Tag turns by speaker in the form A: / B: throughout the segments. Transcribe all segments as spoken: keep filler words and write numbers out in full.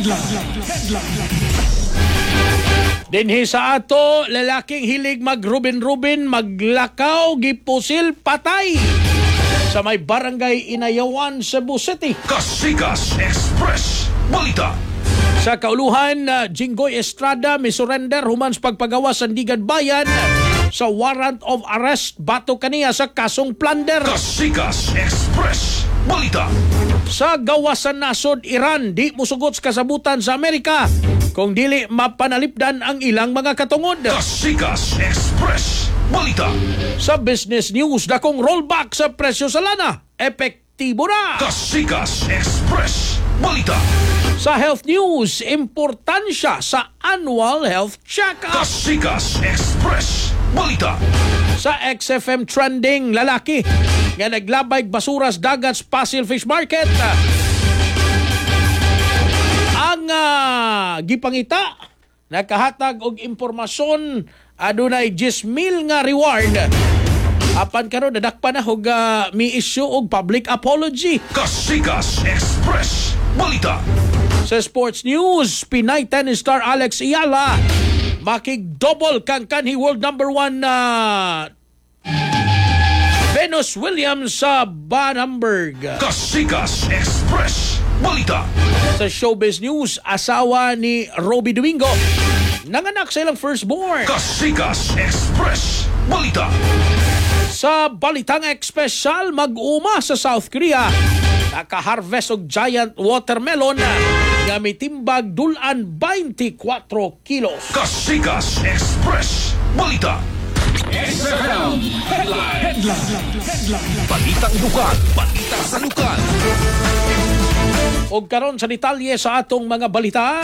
A: Headline. Headline.
B: Dinhi sa ato, lalaking hilig mag-rubin-rubin, maglakaw, gipusil, patay sa may barangay Inayawan, Cebu City.
C: Kasikas Express Balita.
B: Sa kauluhan, uh, Jinggoy Estrada may surrender human sa pagpagawa sa Sandigan Bayan sa warrant of arrest bato kaniya sa kasong plunder.
C: Kasikas Express Balita.
B: Sa gawasan nasod Iran, di musugot sa kasabutan sa Amerika kung dili mapanalipdan ang ilang mga katungod.
C: Kasikas Express Balita.
B: Sa business news, dakong rollback sa presyo sa lana. Epektibo na.
C: Kasikas Express Balita.
B: Sa health news, importansya sa annual health check-up.
C: Kasikas Express Balita.
B: Sa X F M trending, lalaki nga naglabay basuras dagat sa Pasil Fish Market. Ang uh, gipangita, nakahatag og impormasyon, adunay ten mil nga reward. Apan karon nadakpan na og uh, mi-issue og public apology.
C: Kasikas Express Balita.
B: Sa sports news, Pinay tennis star Alex Ayala makig-double kang kanhi world number one na uh, Venus Williams sa Banhamburg.
C: Kasikas Express Balita.
B: Sa showbiz news, asawa ni Roby Domingo nanganak sa ilang firstborn.
C: Kasikas Express Balita.
B: Sa Balitang Special, mag-uma sa South Korea. Naka-harvest og giant watermelon nga may timbag dulan twenty-four kilos.
C: Kasikas Express Balita.
A: X F M Headline. Headline. Headline.
C: Balitang lugar, balita sa lugar.
B: Og karon sa detalye sa atong mga balita,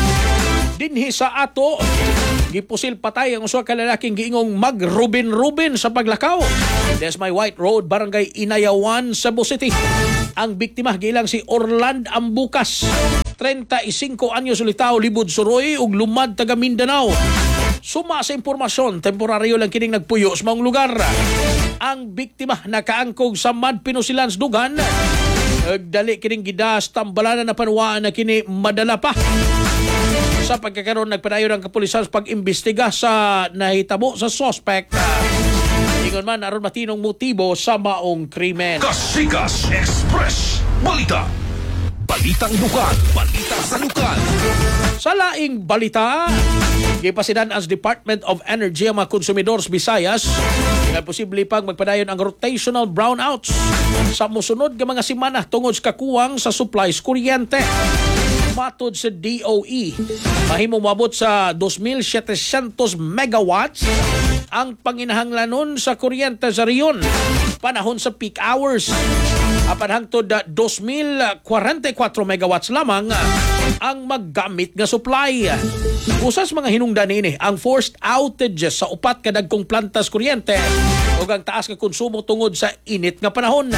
B: dinhi sa ato, gipusil patay ang usa ka lalaking giingong mag-rubin-rubin sa paglakaw. Des may White Road, Barangay Inayawan, Cebu City. Ang biktima gilang si Orland Ambucas, thirty-five anyos ulitaw, libod suroy ug lumad taga Mindanao. Suma sa impormasyon, temporaryo lang kining nagpuyo sa maong lugar. Ang biktima nakaangkog sa Mad Pinusilans Dugan. Dali kining gidas tambalanan na panuwaan na kini madala pa. Sa pagkakaroon, nagpadayon ang kapulisan sa pag-imbestiga sa nahitabo sa suspect. Ingon man, aron matinong motibo sa maong krimen.
C: Kasikas Express Balita. Balitang lugar, balita sa lugar.
B: Sa laing balita, gipasidan as Department of Energy ang mga konsumidor sa Visayas nga posible pang magpadayon ang rotational brownouts sa musunod nga mga semana tungod sa kakuwang sa supplies kuryente. Matod sa D O E, mahimo mabot sa two thousand seven hundred megawatts ang panginahanglanon sa kuryente sa riyon panahon sa peak hours. Apan hangtod two thousand forty-four megawatts lamang ang maggamit nga supply. Usas mga hinungdan ini ang forced outages sa upat ka dagkong plantas kuryente ug ang taas nga konsumo tungod sa init nga panahon.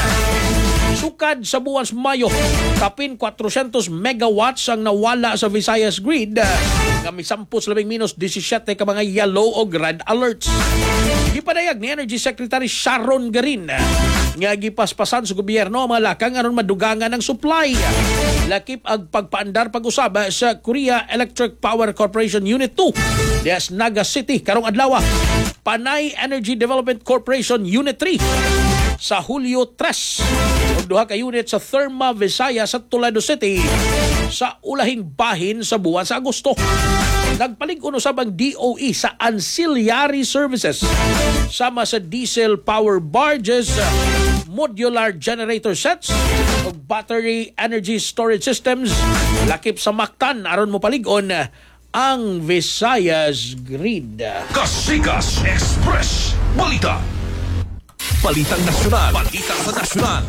B: Sukad sa buwan sa Mayo, kapin four hundred megawatts ang nawala sa Visayas grid nga misampos labing minus seventeen ka mga yellow o red alerts. Gipadayag ni Energy Secretary Sharon Garin nga gipaspasan sa gobyerno ang mga lakang aron madugangan ang supply. Lakip ang pagpaandar pag-usaba sa Korea Electric Power Corporation Unit two des Naga City karong adlaw. Panay Energy Development Corporation Unit three sa Hulyo three ug duha ka unit sa Therma Visayas sa Toledo City sa ulahing bahin sa buwan sa Agosto. Nagpalig-on usab ang D O E sa ancillary services sama sa diesel power barges, modular generator sets ug battery energy storage systems. Lakip sa Mactan aron mo palig-on ang Visayas grid.
C: Kasikas Express Balita. Balitang nasyonal, balita sa nasyonal.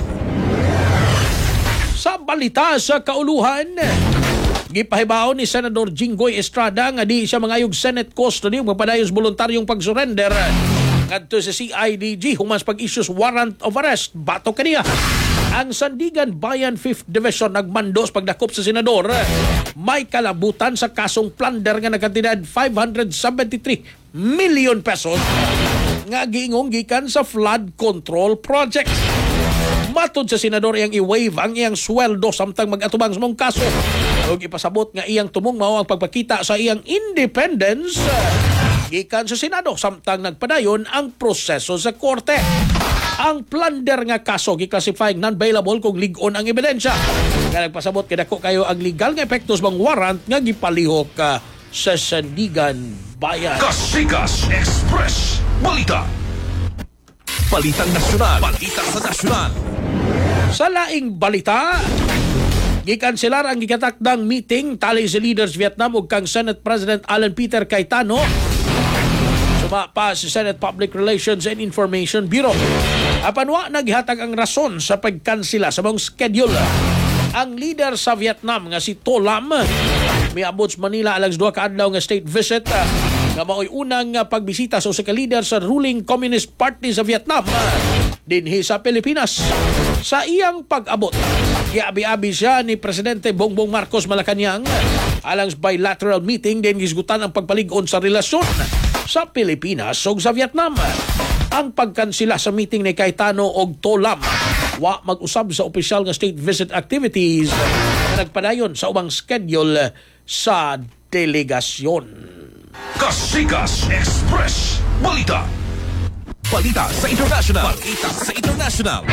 B: Sa balita sa kauluhan, gipahibaon ni Senador Jinggoy Estrada nga di siya mangayog Senate custody ug magpadayon sa voluntaryong pag-surrender ngadto sa C I D G human sa pag-issue warrant of arrest bato kaniya. Ang Sandigan Bayan fifth Division nagmando sa pagdakop sa senador. May kalabutan sa kasong plunder nga nagkantidad five hundred seventy-three million pesos nga giingong gikan sa flood control project. Matod sa senador iyang i-waive ang iyang sweldo samtang mag-atubang sa mong kaso. O ipasabot nga iyang tumong mao ang pagpakita sa iyang independence gikan sa Senado samtang nagpadayon ang proseso sa korte. Ang plunder nga kaso giklasify non-bailable kung lig-on ang ebidensya. Nga nagpasabot kay dako kayo ang legal nga epektos bang warrant nga gipalihok uh, sa Sandigan Bayan.
C: Kasikas Express Balita. Balitang nasyonal. Balita sa nasyonal.
B: Sa laing balita, gikanselar ang gikatakdang meeting tali sa leaders Vietnam ug kang Senate President Alan Peter Cayetano. Suma pa sa Senate Public Relations and Information Bureau. Apan wa naghatag ang rason sa pagkansela sa mong schedule. Ang leader sa Vietnam nga si To Lam miabot sa Manila alas dua ka adlaw nga state visit nga mao'y unang pagbisita sa usa ka leader sa ruling Communist Party sa Vietnam dinhi sa Pilipinas. Sa iyang pag-abot, giabi-abi siya ni Presidente Bongbong Marcos Malacañang alang sa bilateral meeting din gisgutan ang pagpalig-on sa relasyon sa Pilipinas ug sa Vietnam. Ang pagkansila sa meeting ni Cayetano og To Lam wa mag-usab sa opisyal nga state visit activities na nagpadayon sa ubang schedule sa delegasyon.
C: Kasikas Express Balita. Balita sa international. Balita sa international.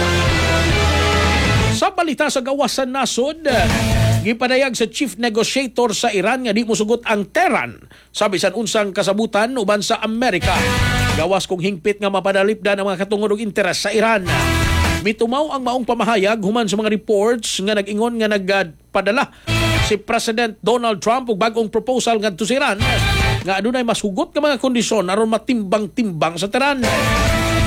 B: Sa balita sa gawasan nasod, gipadayag sa chief negotiator sa Iran nga di mosugot ang Tehran sa bisan unsang kasabutan uban sa Amerika. Gawas kung hingpit nga mapadalipdan ang mga katungod og interes sa Iran. Mitumaw ang maong pamahayag human sa mga reports nga nag-ingon nga nagpadala si President Donald Trump og bagong proposal ngadto sa Iran nga adunay mas hugot nga mga kondisyon aron matimbang-timbang sa Tehran.